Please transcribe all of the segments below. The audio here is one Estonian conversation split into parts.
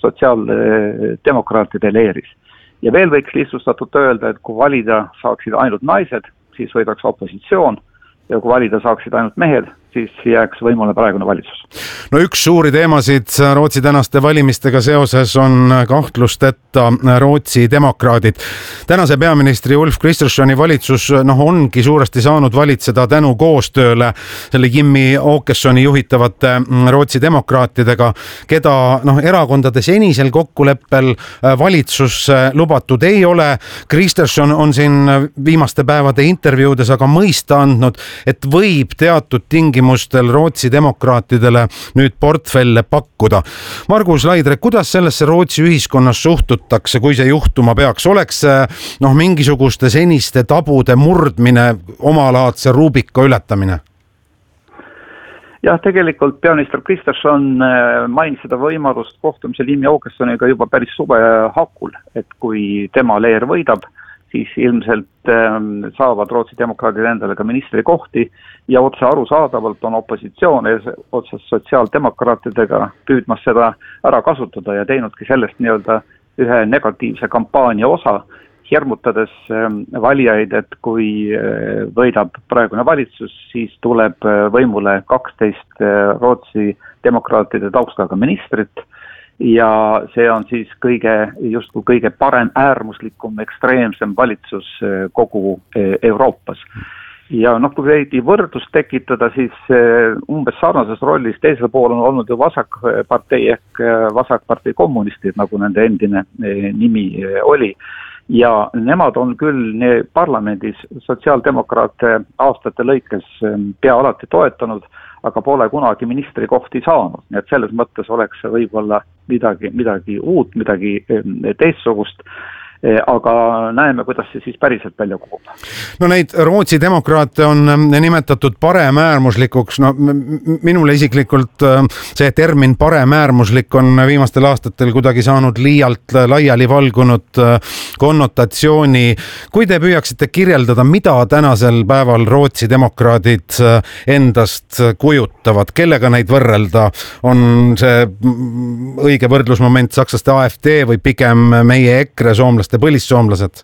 sotsiaaldemokraatide leeris. Ja veel võiks lihtsustatult öelda, et kui valida saaksid ainult naised, siis võidaks opositsioon, ja kui valida saaksid ainult mehed, siis jääks võimule praegune valitsus. No üks suuri teemasid Rootsi tänaste valimistega seoses on kahtlusteta Rootsi demokraadid. Tänase peaministri Ulf Kristerssoni valitsus ongi suuresti saanud valitseda tänu koostööle selle Jimmy Åkessoni juhitavate Rootsi demokraatidega, keda erakondade senisel kokkuleppel valitsusse lubatud ei ole. Kristersson on siin viimaste päevade intervjuudes aga mõista andnud, et võib teatud tingimustel Rootsi demokraatidele nüüd portfelle pakkuda. Margus Laidre, kuidas sellesse Rootsi ühiskonnas suhtutakse, kui see juhtuma peaks? Oleks mingisuguste seniste tabude murdmine, omalaadse Rubika ületamine? Jah, tegelikult peaminister Kristersson mainis seda võimalust kohtumisel Jimmy Åkessoniga juba päris suve hakul, et kui tema leer võidab, siis ilmselt saavad Rootsi demokraadid endale ka ministrikohti ja otse arusaadavalt on opositsioon otse sotsiaaldemokraatidega püüdmas seda ära kasutada ja teinudki sellest nii-öelda ühe negatiivse kampaania osa, hirmutades valijaid, et kui võidab praegune valitsus, siis tuleb võimule 12 Rootsi demokraatide taustaga ministrit, ja see on siis justkui kõige parem äärmuslikum, ekstreemsem valitsus kogu Euroopas. Ja kui veidi võrdlust tekitada, siis umbes sarnases rollis teisel pool on olnud ju vasakpartei ehk vasakpartei kommunistid, nagu nende endine nimi oli. Ja nemad on küll parlamendis sotsiaaldemokraate aastate lõikes pea alati toetanud, aga pole kunagi ministrikohti saanud. Nii et selles mõttes oleks see võib-olla midagi uut, midagi teistsugust, aga näeme, kuidas see siis päriselt välja kukub. No neid Rootsi demokraate on nimetatud paremäärmuslikuks. Minule isiklikult see termin paremäärmuslik on viimastel aastatel kuidagi saanud liialt laiali valgunud konnotatsiooni. Kui te püüaksite kirjeldada, mida tänasel päeval Rootsi demokraadid endast kujutavad, kellega neid võrrelda? On see õige võrdlusmoment sakslaste AfD või pigem meie EKRE soomlaste põlissoomlased?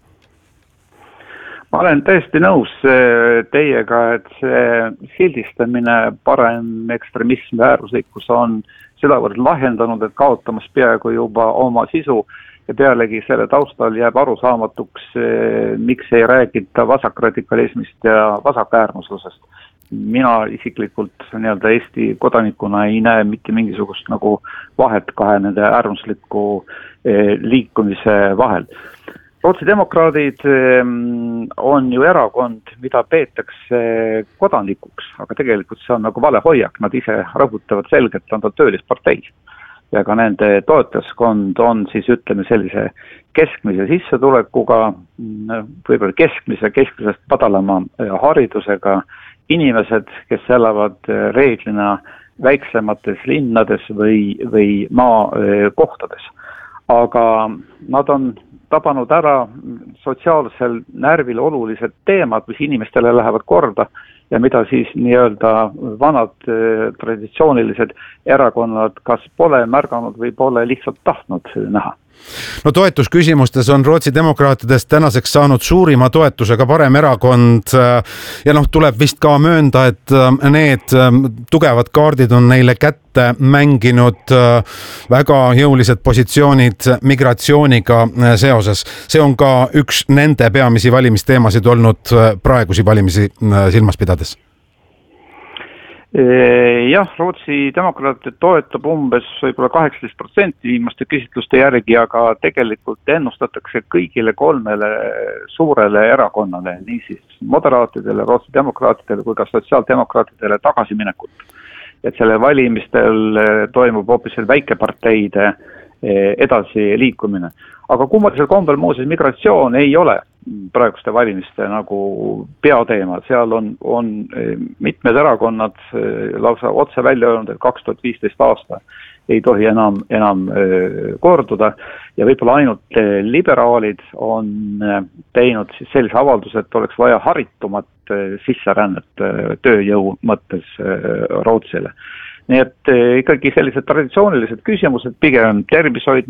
Ma olen täiesti nõus teiega, et see sildistamine parem ekstremism ja äärmuslikkus on sedavõrd lahendanud, et kaotamas peaaegu juba oma sisu ja pealegi selle taustal jääb arusaamatuks, miks ei räägita vasakradikalismist ja vasakäärmuslusest. Mina isiklikult nii-öelda Eesti kodanikuna ei näe mitte mingisugust vahet kahe nende äärmusliku liikumise vahel. Rootsi demokraadid on ju erakond, mida peetakse kodanikuks, aga tegelikult see on vale hoiak. Nad ise rõhutavad selgelt, on ta töölispartei. Ja ka nende toetajaskond on siis sellise keskmise sissetulekuga, võib-olla keskmisest madalama haridusega inimesed, kes elavad reeglina väiksemates linnades või maakohtades. Aga nad on tabanud ära sotsiaalsel närvil olulised teemad, mis inimestele lähevad korda ja mida siis nii-öelda vanad traditsioonilised erakonnad kas pole märganud või pole lihtsalt tahtnud näha. No toetusküsimustes on Rootsi demokraatidest tänaseks saanud suurima toetusega parem erakond ja tuleb vist ka möönda, et need tugevad kaardid on neile kätte mänginud väga jõulised positsioonid migratsiooniga seoses. See on ka üks nende peamisi valimisteemasid olnud praegusi valimisi silmas pidades. Jah, Rootsi demokraatid toetab umbes võib-olla 18% viimaste küsitluste järgi, aga tegelikult ennustatakse kõigile kolmele suurele erakonnale, niisiis moderaatidele, Rootsi demokraatidele kui ka sotsiaaldemokraatidele tagasiminekut. Et selle valimistel toimub hoopis väikeparteide edasi liikumine. Aga kummalisel kombel muuseas migratsioon ei ole praeguste valimiste peateema. Seal on mitmed erakonnad lausa otse välja öelnud, et 2015 aasta ei tohi enam korduda ja võib-olla ainult liberaalid on teinud siis sellise avalduse, et oleks vaja haritumat sisserännet tööjõu mõttes Rootsile. Nii et ikkagi sellised traditsioonilised küsimused, pigem tervishoid,